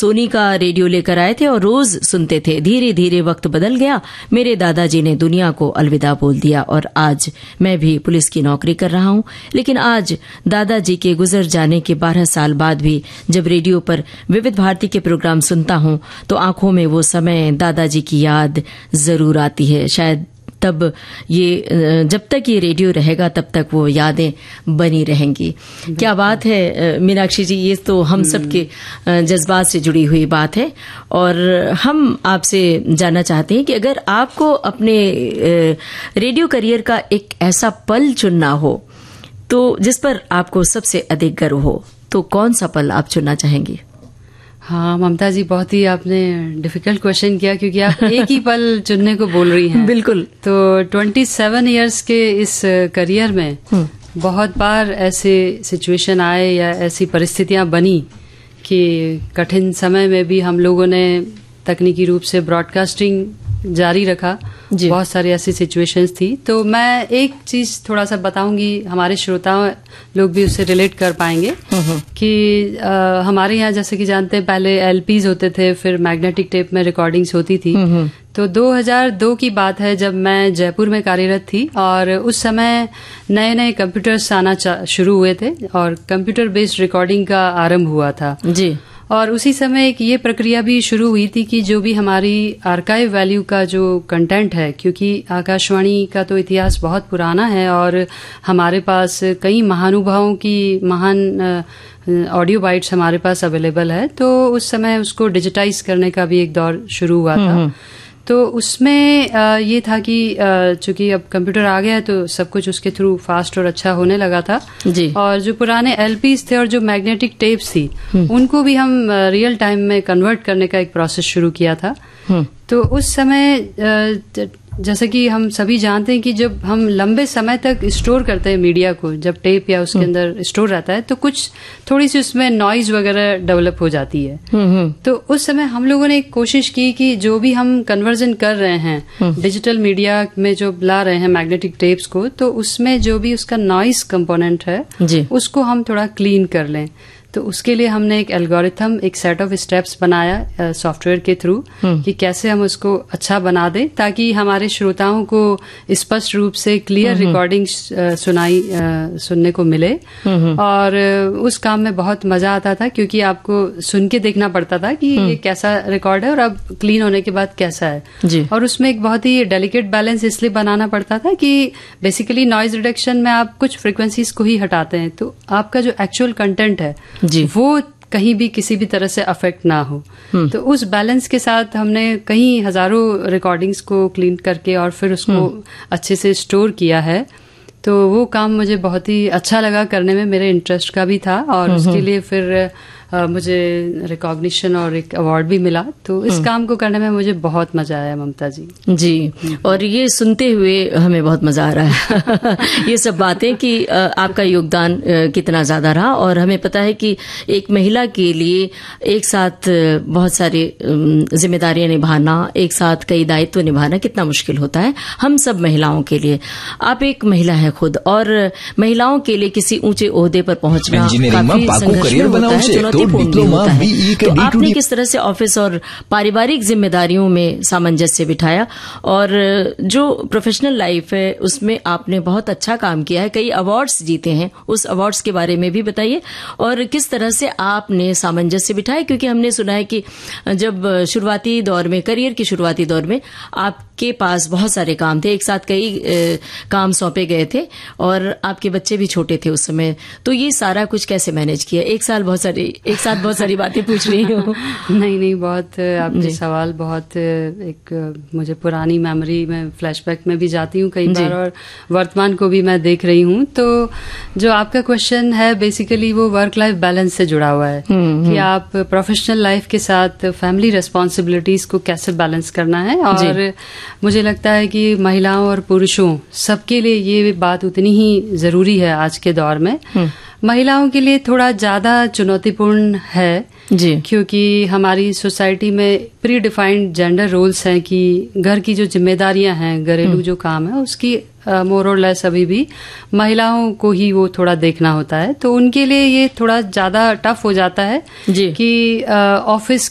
सोनी का रेडियो लेकर आए थे और रोज सुनते थे। धीरे धीरे वक्त बदल गया, मेरे दादाजी ने दुनिया को अलविदा बोल दिया और आज मैं भी पुलिस की नौकरी कर रहा हूं। लेकिन आज दादाजी के गुजर जाने के 12 साल बाद भी जब रेडियो पर विविध भारती के प्रोग्राम सुनता हूं तो आंखों में वो समय, दादाजी की याद जरूर आती है। शायद तब ये, जब तक ये रेडियो रहेगा तब तक वो यादें बनी रहेंगी। क्या बात है मीनाक्षी जी, ये तो हम सबके जज्बात से जुड़ी हुई बात है। और हम आपसे जानना चाहते हैं कि अगर आपको अपने रेडियो करियर का एक ऐसा पल चुनना हो तो जिस पर आपको सबसे अधिक गर्व हो, तो कौन सा पल आप चुनना चाहेंगी? हाँ ममता जी, बहुत ही आपने डिफिकल्ट क्वेश्चन किया, क्योंकि आप एक ही पल चुनने को बोल रही हैं। बिल्कुल। तो 27 इयर्स के इस करियर में बहुत बार ऐसे सिचुएशन आए या ऐसी परिस्थितियां बनी कि कठिन समय में भी हम लोगों ने तकनीकी रूप से ब्रॉडकास्टिंग जारी रखा। बहुत सारी ऐसी सिचुएशंस थी। तो मैं एक चीज थोड़ा सा बताऊंगी, हमारे श्रोताओं लोग भी उससे रिलेट कर पाएंगे कि हमारे यहाँ जैसे कि जानते हैं पहले एलपीज होते थे, फिर मैग्नेटिक टेप में रिकॉर्डिंग्स होती थी। तो 2002 की बात है जब मैं जयपुर में कार्यरत थी और उस समय नए नए कंप्यूटर्स आना शुरू हुए थे और कंप्यूटर बेस्ड रिकॉर्डिंग का आरंभ हुआ था जी। और उसी समय एक ये प्रक्रिया भी शुरू हुई थी कि जो भी हमारी आर्काइव वैल्यू का जो कंटेंट है, क्योंकि आकाशवाणी का तो इतिहास बहुत पुराना है और हमारे पास कई महानुभावों की महान ऑडियो बाइट्स हमारे पास अवेलेबल है, तो उस समय उसको डिजिटाइज करने का भी एक दौर शुरू हुआ था। तो उसमें ये था कि चूंकि अब कंप्यूटर आ गया है तो सब कुछ उसके थ्रू फास्ट और अच्छा होने लगा था जी। और जो पुराने एलपीज थे और जो मैग्नेटिक टेप्स थी उनको भी हम रियल टाइम में कन्वर्ट करने का एक प्रोसेस शुरू किया था। तो उस समय जैसे कि हम सभी जानते हैं कि जब हम लंबे समय तक स्टोर करते हैं मीडिया को, जब टेप या उसके अंदर स्टोर रहता है तो कुछ थोड़ी सी उसमें नॉइज वगैरह डेवलप हो जाती है। तो उस समय हम लोगों ने एक कोशिश की कि जो भी हम कन्वर्जन कर रहे हैं डिजिटल मीडिया में, जो ला रहे हैं मैग्नेटिक टेप्स को, तो उसमें जो भी उसका नॉइज कंपोनेंट है उसको हम थोड़ा क्लीन कर लें। तो उसके लिए हमने एक एल्गोरिथम, एक सेट ऑफ स्टेप्स बनाया सॉफ्टवेयर के थ्रू कि कैसे हम उसको अच्छा बना दें ताकि हमारे श्रोताओं को स्पष्ट रूप से क्लियर रिकॉर्डिंग सुनने को मिले। और उस काम में बहुत मजा आता था क्योंकि आपको सुन के देखना पड़ता था कि ये कैसा रिकॉर्ड है और अब क्लीन होने के बाद कैसा है। और उसमें एक बहुत ही डेलिकेट बैलेंस इसलिए बनाना पड़ता था कि बेसिकली नॉइज रिडक्शन में आप कुछ फ्रिक्वेंसीज को ही हटाते हैं, तो आपका जो एक्चुअल कंटेंट है वो कहीं भी किसी भी तरह से अफेक्ट ना हो। तो उस बैलेंस के साथ हमने कई हजारों रिकॉर्डिंग्स को क्लीन करके और फिर उसको अच्छे से स्टोर किया है। तो वो काम मुझे बहुत ही अच्छा लगा करने में, मेरे इंटरेस्ट का भी था और उसके लिए फिर मुझे रिकॉग्निशन और एक अवार्ड भी मिला। तो इस काम को करने में मुझे बहुत मजा आया ममता जी। जी, और ये सुनते हुए हमें बहुत मजा आ रहा है ये सब बातें कि आपका योगदान कितना ज्यादा रहा। और हमें पता है कि एक महिला के लिए एक साथ बहुत सारी जिम्मेदारियां निभाना, एक साथ कई दायित्व निभाना कितना मुश्किल होता है हम सब महिलाओं के लिए। आप एक महिला है खुद, और महिलाओं के लिए किसी ऊंचे ओहदे पर पहुंचना काफी संघर्षपूर्ण होता है, होता है। तो आपने किस तरह से ऑफिस और पारिवारिक जिम्मेदारियों में सामंजस्य बिठाया, और जो प्रोफेशनल लाइफ है उसमें आपने बहुत अच्छा काम किया है, कई अवार्ड्स जीते हैं, उस अवार्ड्स के बारे में भी बताइए और किस तरह से आपने सामंजस्य बिठाया। क्योंकि हमने सुना है कि जब शुरुआती दौर में, करियर के शुरुआती दौर में आपके पास बहुत सारे काम थे, एक साथ कई काम सौंपे गए थे और आपके बच्चे भी छोटे थे उस समय, तो ये सारा कुछ कैसे मैनेज किया? एक साथ बहुत सारी बातें पूछ रही हूँ। नहीं, बहुत आपके सवाल बहुत एक मुझे पुरानी मेमोरी में, फ्लैशबैक में भी जाती हूँ कई बार और वर्तमान को भी मैं देख रही हूँ। तो जो आपका क्वेश्चन है बेसिकली वो वर्क लाइफ बैलेंस से जुड़ा हुआ है कि आप प्रोफेशनल लाइफ के साथ फैमिली रिस्पॉन्सिबिलिटीज को कैसे बैलेंस करना है। और मुझे लगता है कि महिलाओं और पुरुषों सबके लिए ये बात उतनी ही जरूरी है आज के दौर में। महिलाओं के लिए थोड़ा ज्यादा चुनौतीपूर्ण है जी, क्योंकि हमारी सोसाइटी में प्री डिफाइंड जेंडर रोल्स हैं कि घर की जो जिम्मेदारियां हैं, घरेलू जो काम है उसकी मोर और लेस अभी भी महिलाओं को ही वो थोड़ा देखना होता है। तो उनके लिए ये थोड़ा ज्यादा टफ हो जाता है जी, कि ऑफिस